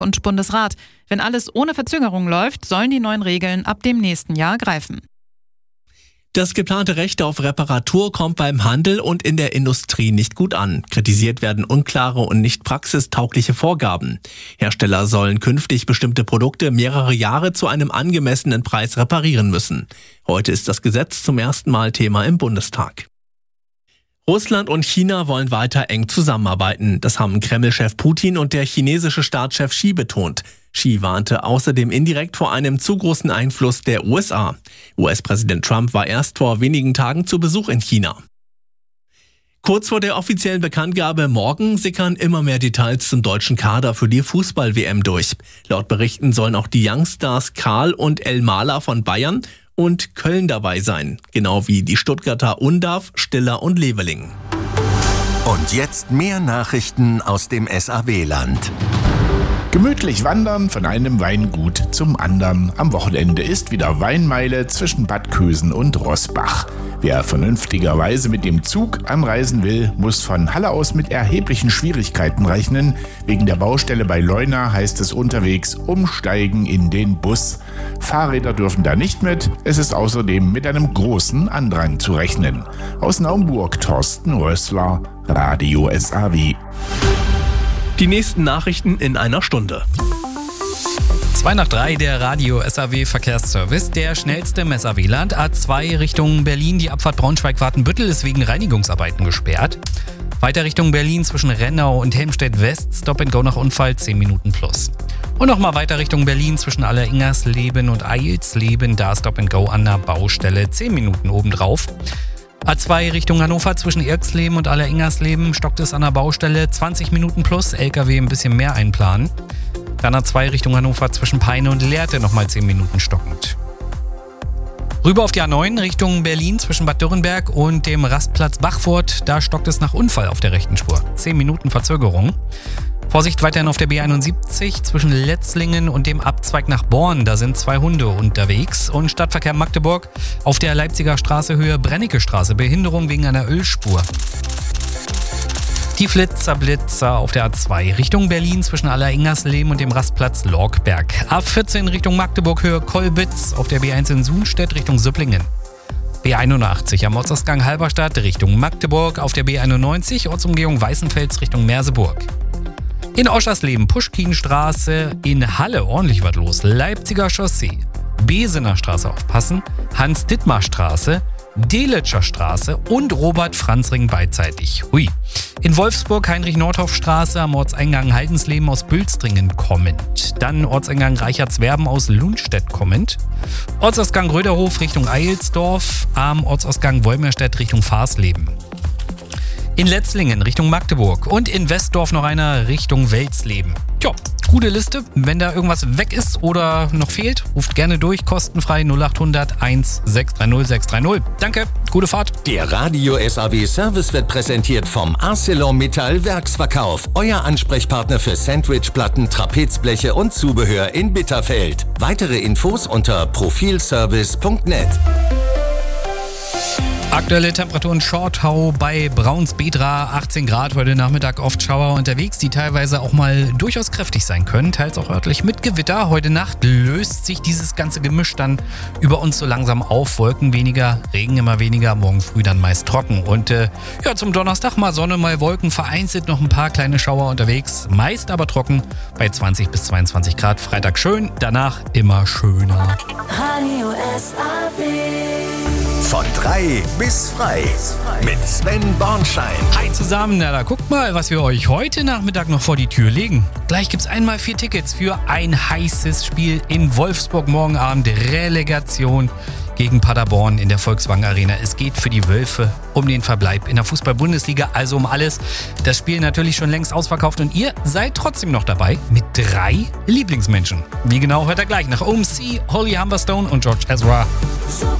und Bundesrat. Wenn alles ohne Verzögerung läuft, sollen die neuen Regeln ab dem nächsten Jahr greifen. Das geplante Recht auf Reparatur kommt beim Handel und in der Industrie nicht gut an. Kritisiert werden unklare und nicht praxistaugliche Vorgaben. Hersteller sollen künftig bestimmte Produkte mehrere Jahre zu einem angemessenen Preis reparieren müssen. Heute ist das Gesetz zum ersten Mal Thema im Bundestag. Russland und China wollen weiter eng zusammenarbeiten. Das haben Kreml-Chef Putin und der chinesische Staatschef Xi betont. Xi warnte außerdem indirekt vor einem zu großen Einfluss der USA. US-Präsident Trump war erst vor wenigen Tagen zu Besuch in China. Kurz vor der offiziellen Bekanntgabe morgen sickern immer mehr Details zum deutschen Kader für die Fußball-WM durch. Laut Berichten sollen auch die Youngstars Karl und El Mahler von Bayern und Köln dabei sein, genau wie die Stuttgarter Undav, Stiller und Leveling. Und jetzt mehr Nachrichten aus dem SAW-Land. Gemütlich wandern von einem Weingut zum anderen. Am Wochenende ist wieder Weinmeile zwischen Bad Kösen und Roßbach. Wer vernünftigerweise mit dem Zug anreisen will, muss von Halle aus mit erheblichen Schwierigkeiten rechnen. Wegen der Baustelle bei Leuna heißt es unterwegs umsteigen in den Bus. Fahrräder dürfen da nicht mit. Es ist außerdem mit einem großen Andrang zu rechnen. Aus Naumburg, Thorsten Rössler, Radio SAW. Die nächsten Nachrichten in einer Stunde. 2 nach 3, der Radio SAW Verkehrsservice. Der schnellste im SAW-Land. A2 Richtung Berlin. Die Abfahrt Braunschweig-Wartenbüttel ist wegen Reinigungsarbeiten gesperrt. Weiter Richtung Berlin zwischen Rennau und Helmstedt-West. Stop and Go nach Unfall 10 Minuten plus. Und nochmal weiter Richtung Berlin zwischen Alleringersleben und Eilsleben. Da Stop and Go an der Baustelle 10 Minuten obendrauf. A2 Richtung Hannover zwischen Irksleben und Alleringersleben stockt es an der Baustelle 20 Minuten plus, LKW ein bisschen mehr einplanen. Dann A2 Richtung Hannover zwischen Peine und Lehrte nochmal 10 Minuten stockend. Rüber auf die A9 Richtung Berlin zwischen Bad Dürrenberg und dem Rastplatz Bachfurt, da stockt es nach Unfall auf der rechten Spur. 10 Minuten Verzögerung. Vorsicht weiterhin auf der B71 zwischen Letzlingen und dem Abzweig nach Born. Da sind 2 Hunde unterwegs. Und Stadtverkehr Magdeburg auf der Leipziger Straße Höhe Brennecke Straße. Behinderung wegen einer Ölspur. Die Blitzer auf der A2 Richtung Berlin zwischen Alleringersleben und dem Rastplatz Lorkberg. A14 Richtung Magdeburg Höhe Kolbitz auf der B1 in Sunstedt Richtung Süpplingen. B81 am Ortsausgang Halberstadt Richtung Magdeburg auf der B91 Ortsumgehung Weißenfels Richtung Merseburg. In Oschersleben Puschkinstraße, in Halle ordentlich was los. Leipziger Chaussee, Besener Straße aufpassen, Hans-Dittmar-Straße, Delitscher Straße und Robert-Franz-Ring beidseitig. Hui. In Wolfsburg Heinrich-Nordhoff-Straße am Ortseingang Haldensleben aus Bülstringen kommend. Dann Ortseingang Reichertswerben aus Lundstedt kommend. Ortsausgang Röderhof Richtung Eilsdorf, am Ortsausgang Wolmerstedt Richtung Farsleben. In Letzlingen Richtung Magdeburg und in Westdorf noch einer Richtung Welsleben. Tja, gute Liste. Wenn da irgendwas weg ist oder noch fehlt, ruft gerne durch, kostenfrei 0800 1630 630. Danke, gute Fahrt. Der Radio SAW Service wird präsentiert vom ArcelorMittal Werksverkauf. Euer Ansprechpartner für Sandwichplatten, Trapezbleche und Zubehör in Bitterfeld. Weitere Infos unter profilservice.net. Aktuelle Temperaturen Shortau bei Braunsbedra, 18 Grad, heute Nachmittag oft Schauer unterwegs, die teilweise auch mal durchaus kräftig sein können, teils auch örtlich mit Gewitter. Heute Nacht löst sich dieses ganze Gemisch dann über uns so langsam auf, Wolken weniger, Regen immer weniger, morgen früh dann meist trocken. Und zum Donnerstag mal Sonne, mal Wolken, vereinzelt noch ein paar kleine Schauer unterwegs, meist aber trocken bei 20 bis 22 Grad. Freitag schön, danach immer schöner. Radio SAW. Von 3 bis frei mit Sven Bornschein. Hi zusammen, na da guckt mal, was wir euch heute Nachmittag noch vor die Tür legen. Gleich gibt's einmal 4 Tickets für ein heißes Spiel in Wolfsburg morgen Abend. Relegation gegen Paderborn in der Volkswagen Arena. Es geht für die Wölfe um den Verbleib in der Fußball-Bundesliga, also um alles. Das Spiel natürlich schon längst ausverkauft und ihr seid trotzdem noch dabei mit 3 Lieblingsmenschen. Wie genau hört ihr gleich nach OMC, Holly Humberstone und George Ezra. Super